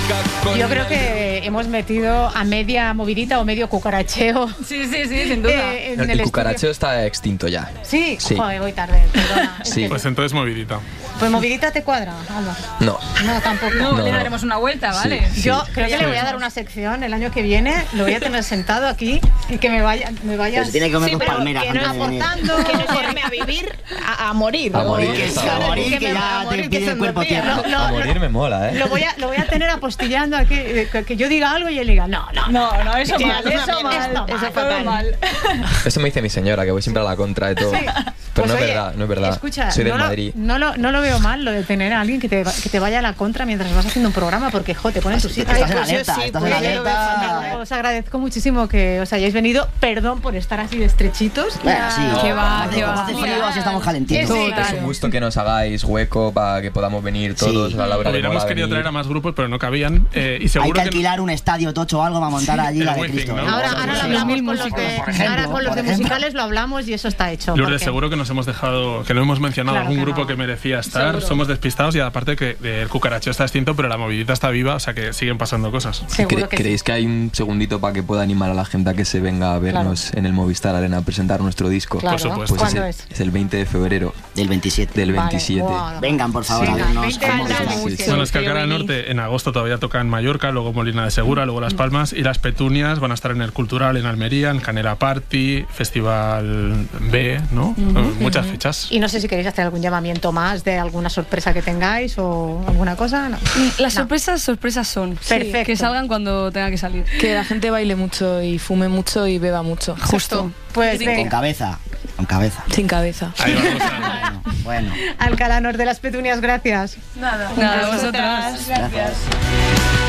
Yo creo que hemos metido a media movidita o medio cucaracheo. Sí, sin duda. El cucaracheo está extinto ya. Sí, Sí. joder, voy tarde, perdona. Sí. Pues entonces movidita. Pues movidita te cuadra, Alba. No. No, tampoco. No, le daremos una vuelta, ¿vale? Sí. Yo creo que le voy a dar una sección el año que viene, lo voy a tener sentado aquí y que me vaya Pues tiene que comer dos palmeras que no antes de venir. aportando. Que no llevarme a vivir, a morir. A morir, Que está sea bien. morir, que me va ya a morir, te que pide son el cuerpo 2 días. tierra. A morir me mola, ¿eh? Lo voy a tener apostillando aquí, que yo diga algo y él diga, no, eso Sí, mal, esto eso mal, mal, eso todo fatal. Mal. Eso me dice mi señora, que voy siempre a la contra de todo. Sí. Pero Pues, no es oye, verdad, no es verdad. Escucha, Soy del no Madrid. No lo veo mal lo de tener a alguien que te vaya a la contra mientras vas haciendo un programa, porque, te pone en tu sitio. Estás en pues yo alerta, sí, estás pues en yo lo veo alerta. fatal. Os agradezco muchísimo que os hayáis venido. Perdón por estar así de estrechitos. Bueno, sí. Que va, Hace- que como va. hace frío, así estamos calentitos. Sí, Es un gusto que nos hagáis hueco para que podamos venir todos. Sí. A la hora de Hubiéramos mola querido venir. traer a más grupos, pero no cabían. Y Hay seguro que que alquilar un estadio tocho o algo para montar allí el la de Wizzing, Cristo. ¿no? ¿eh? Ahora Sí, lo sí. hablamos Mil con los músicos, de, por ejemplo, ahora con los por de ejemplo. musicales lo hablamos y eso está hecho. Lourdes, porque- seguro que nos hemos dejado, que no hemos mencionado Claro algún que grupo no. que merecía estar. Somos despistados y aparte que el cucaracheo está extinto, pero la movidita está viva, o sea que siguen pasando cosas. Seguro que sí. ¿Creéis que hay un segundito para que pueda animar a la gente a que se venga a vernos en el Movistar Arena a presentar nuestro disco? Claro. Por supuesto. Pues ¿Cuándo es el 20 de febrero Del 27. del Vale, 27. wow. Vengan, por favor, Sí, a vernos. 20 al años. Movistar. Sí, sí. Bueno, es que Sí, Alcalá del venís. Norte en agosto todavía toca en Mallorca, luego Molina de Segura, luego Las Palmas y Las Petunias van a estar en el Cultural en Almería, en Canela Party, Festival B, ¿no? Muchas fechas. Y no sé si queréis hacer algún llamamiento más de alguna sorpresa que tengáis o alguna cosa. No. Las No. sorpresas son. Perfecto. Que salgan cuando tenga que salir. Que la gente baile mucho y fume mucho y beba mucho. Justo. Pues Con venga, cabeza. Con cabeza. Sin cabeza. Ahí vamos a... Bueno. Alcalá Norte de las Petunias, gracias. Nada, vosotras. Gracias.